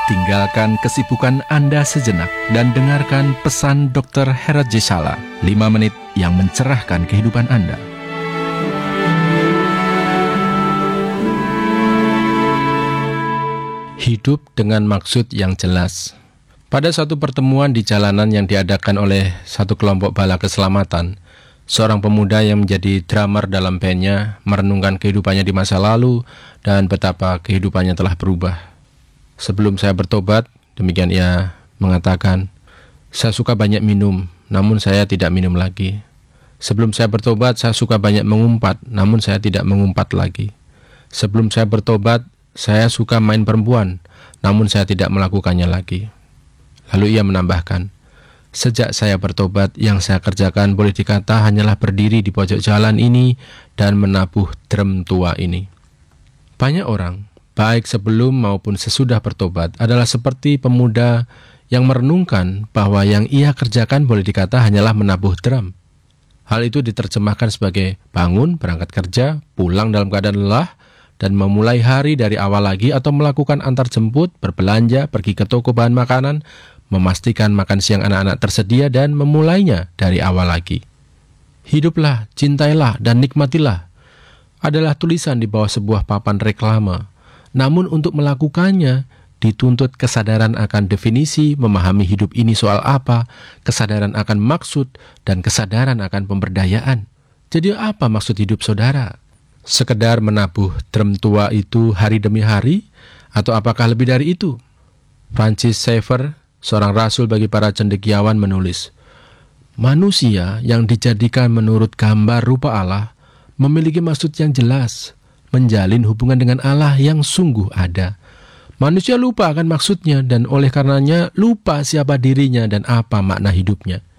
Tinggalkan kesibukan Anda sejenak dan dengarkan pesan Dr. Herod Jesala, 5 menit yang mencerahkan kehidupan Anda. Hidup dengan maksud yang jelas. Pada suatu pertemuan di jalanan yang diadakan oleh satu kelompok bala keselamatan, seorang pemuda yang menjadi drummer dalam bandnya merenungkan kehidupannya di masa lalu dan betapa kehidupannya telah berubah. Sebelum saya bertobat, demikian ia mengatakan, saya suka banyak minum, namun saya tidak minum lagi. Sebelum saya bertobat, saya suka banyak mengumpat, namun saya tidak mengumpat lagi. Sebelum saya bertobat, saya suka main perempuan, namun saya tidak melakukannya lagi. Lalu ia menambahkan, sejak saya bertobat, yang saya kerjakan boleh dikata hanyalah berdiri di pojok jalan ini dan menabuh drum tua ini. Banyak orang, baik sebelum maupun sesudah bertobat, adalah seperti pemuda yang merenungkan bahwa yang ia kerjakan boleh dikata hanyalah menabuh drum. Hal itu diterjemahkan sebagai bangun, berangkat kerja, pulang dalam keadaan lelah, dan memulai hari dari awal lagi atau melakukan antar jemput, berbelanja, pergi ke toko bahan makanan, memastikan makan siang anak-anak tersedia, dan memulainya dari awal lagi. Hiduplah, cintailah, dan nikmatilah adalah tulisan di bawah sebuah papan reklame. Namun untuk melakukannya, dituntut kesadaran akan definisi, memahami hidup ini soal apa, kesadaran akan maksud, dan kesadaran akan pemberdayaan. Jadi apa maksud hidup saudara? Sekedar menabuh drum tua itu hari demi hari? Atau apakah lebih dari itu? Francis Schaeffer, seorang rasul bagi para cendekiawan, menulis, manusia yang dijadikan menurut gambar rupa Allah memiliki maksud yang jelas, menjalin hubungan dengan Allah yang sungguh ada. Manusia lupa akan maksudnya dan oleh karenanya lupa siapa dirinya dan apa makna hidupnya.